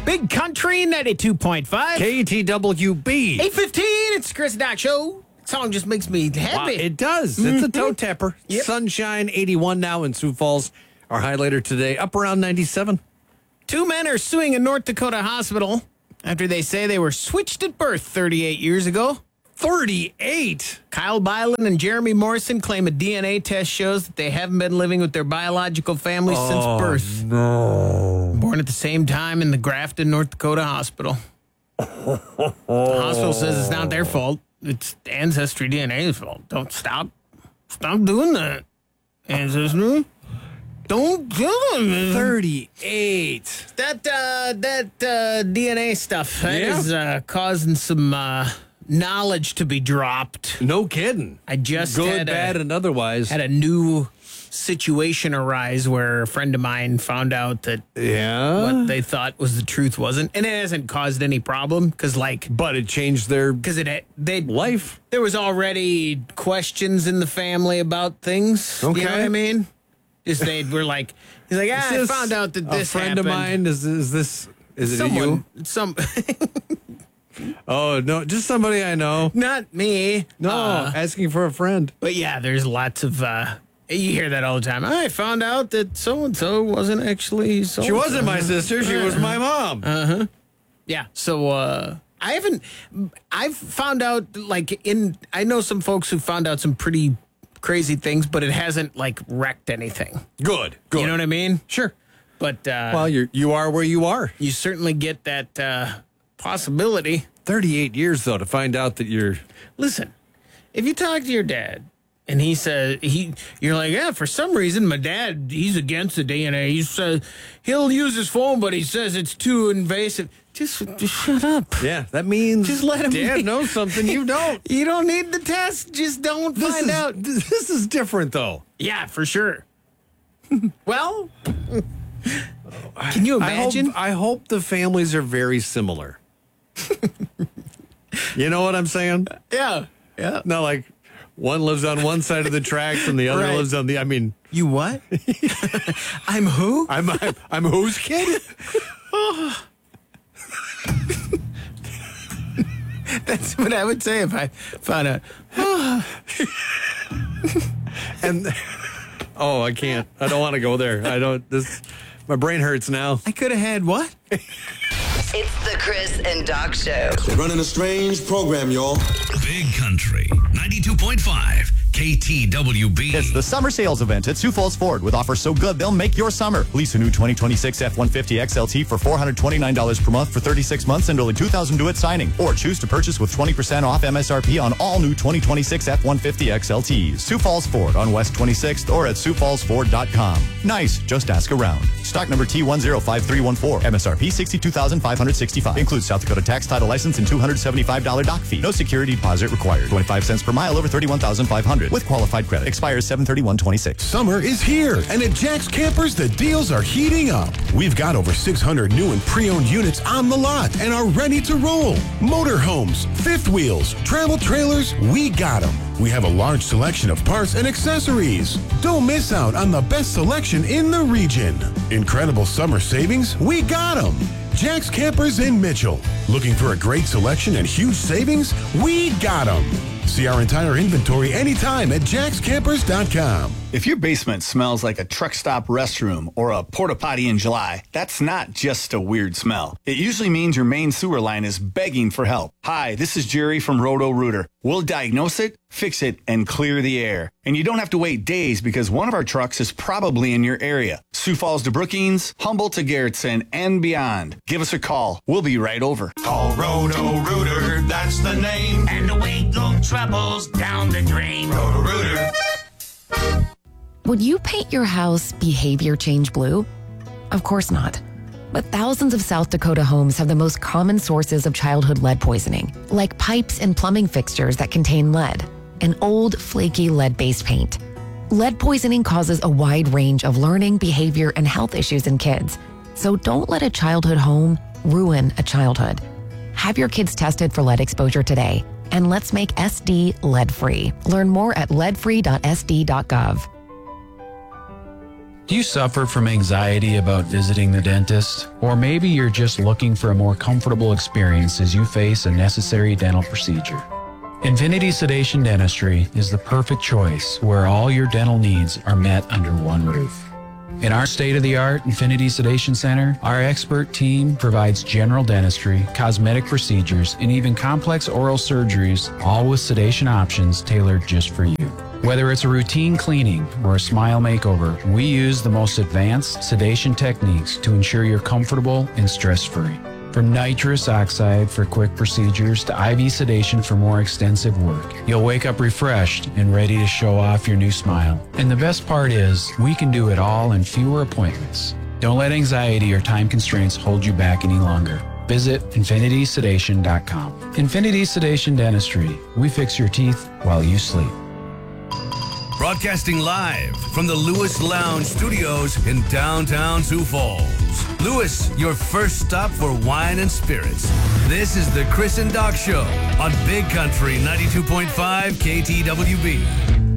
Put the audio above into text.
Big Country 92.5. KTWB. 8:15, it's the Chris and Doc Show. Song just makes me happy. Wow, it does. It's a toe tapper. Yep. Sunshine, 81 now in Sioux Falls. Our high later today, up around 97. 2 men are suing a North Dakota hospital after they say they were switched at birth 38 years ago. 38. Kyle Byland and Jeremy Morrison claim a DNA test shows that they haven't been living with their biological family since birth. No. Born at the same time in the Grafton, North Dakota hospital. The hospital says it's not their fault. It's Ancestry DNA's fault. Don't stop doing that. Ancestry. Don't do it. 38. That DNA stuff that Yeah. is causing some knowledge to be dropped. No kidding. I just Good, bad, and otherwise. had a new situation arise where a friend of mine found out that what they thought was the truth wasn't, and it hasn't caused any problem because, But it changed their they life. There was already questions in the family about things. Okay. You know what I mean? Just they were like, he's like, I found out that this a friend happened. of mine. Is it Someone, you? Oh no, just somebody I know. not me. No, asking for a friend. But yeah, there's lots of. You hear that all the time. I found out that so and so wasn't actually so. She wasn't my sister. She was my mom. Yeah. So I've found out I know some folks who found out some pretty crazy things, but it hasn't wrecked anything. Good. You know what I mean? Sure. But Well, you are where you are. you certainly get that possibility. 38 years though to find out that you're. Listen, if you talk to your dad and he says you're like, yeah, for some reason my dad, he's against the DNA. He says he'll use his phone, but he says it's too invasive. Just shut up. Yeah, that means Just let him Dad be. knows something you don't. You don't need the test. Just don't find out. This is different though. Yeah, for sure. Well, can you imagine? I hope the families are very similar. You know what I'm saying? Yeah. Yeah. Not like one lives on one side of the tracks and the other Right. lives on the. I mean, You what? I'm who? I'm whose kid? That's what I would say if I found out. And I can't. I don't want to go there. I don't. My brain hurts now. I could have had what? It's the Chris and Doc Show. They're running a strange program, y'all. Big Country 92.5 KTWB. It's the summer sales event at Sioux Falls Ford with offers so good they'll make your summer. Lease a new 2026 F-150 XLT for $429 per month for 36 months and only $2,000 due at signing. Or choose to purchase with 20% off MSRP on all new 2026 F-150 XLTs. Sioux Falls Ford on West 26th or at SiouxFallsFord.com. Nice, just ask around. Stock number T105314. MSRP $62,565. Includes South Dakota tax, title, license, and $275 dock fee. No security deposit required. 25 cents per mile over 31,500 with qualified credit. Expires 7/31/26. Summer is here, and at Jack's Campers, the deals are heating up. We've got over 600 new and pre-owned units on the lot and are ready to roll. Motorhomes, fifth wheels, travel trailers, we got them. We have a large selection of parts and accessories. Don't miss out on the best selection in the region. Incredible summer savings, we got them. Jack's Campers in Mitchell. Looking for a great selection and huge savings? We got them. See our entire inventory anytime at jackscampers.com. If your basement smells like a truck stop restroom or a porta potty in July, that's not just a weird smell. It usually means your main sewer line is begging for help. Hi, this is Jerry from Roto-Rooter. We'll diagnose it, fix it, and clear the air. And you don't have to wait days because one of our trucks is probably in your area. Sioux Falls to Brookings, Humboldt to Garrettson, and beyond. Give us a call. We'll be right over. Call Roto-Rooter, that's the name. And the weight go troubles down the drain. Roto-Rooter. Would you paint your house behavior change blue? Of course not. But thousands of South Dakota homes have the most common sources of childhood lead poisoning, like pipes and plumbing fixtures that contain lead, and old, flaky lead-based paint. Lead poisoning causes a wide range of learning, behavior, and health issues in kids. So don't let a childhood home ruin a childhood. Have your kids tested for lead exposure today, and let's make SD lead-free. Learn more at leadfree.sd.gov. Do you suffer from anxiety about visiting the dentist? Or maybe you're just looking for a more comfortable experience as you face a necessary dental procedure. Infinity Sedation Dentistry is the perfect choice where all your dental needs are met under one roof. In our state-of-the-art Infinity Sedation Center, our expert team provides general dentistry, cosmetic procedures, and even complex oral surgeries, all with sedation options tailored just for you. Whether it's a routine cleaning or a smile makeover, we use the most advanced sedation techniques to ensure you're comfortable and stress-free. From nitrous oxide for quick procedures to IV sedation for more extensive work, you'll wake up refreshed and ready to show off your new smile. And the best part is, we can do it all in fewer appointments. Don't let anxiety or time constraints hold you back any longer. Visit infinitysedation.com. Infinity Sedation Dentistry. We fix your teeth while you sleep. Broadcasting live from the Lewis Lounge Studios in downtown Sioux Falls. Lewis, your first stop for wine and spirits. This is the Chris and Doc Show on Big Country 92.5 KTWB.